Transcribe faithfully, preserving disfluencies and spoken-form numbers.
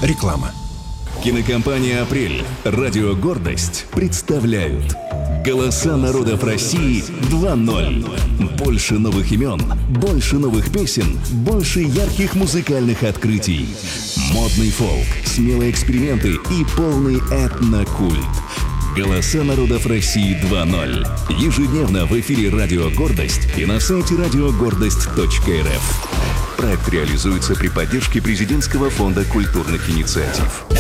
Реклама. Кинокомпания «Апрель», радио «Гордость» представляют «Голоса народов России два ноль». Больше новых имен, больше новых песен, больше ярких музыкальных открытий. Модный фолк, смелые эксперименты и полный этнокульт. «Голоса народов России два ноль». Ежедневно в эфире радио «Гордость» и на сайте радиогордость точка эр эф. Проект реализуется при поддержке Президентского фонда культурных инициатив.